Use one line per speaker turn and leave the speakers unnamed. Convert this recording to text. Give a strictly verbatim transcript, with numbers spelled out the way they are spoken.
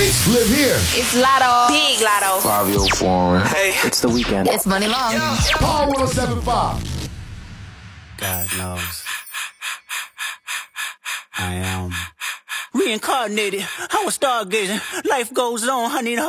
States live here.
It's Lotto. Big Lotto.
Fabio Foreign.
Hey, it's the weekend.
It's Money Long.
Power one oh seven point five.
God knows. I am reincarnated. I was stargazing. Life goes on. I need a